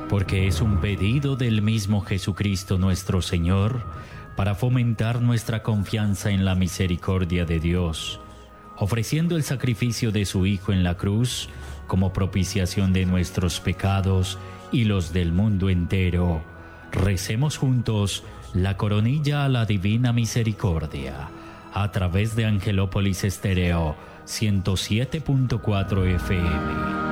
porque es un pedido del mismo Jesucristo nuestro Señor para fomentar nuestra confianza en la misericordia de Dios, ofreciendo el sacrificio de su Hijo en la cruz como propiciación de nuestros pecados y los del mundo entero. Recemos juntos la coronilla a la Divina Misericordia a través de Angelópolis Estéreo 107.4 FM.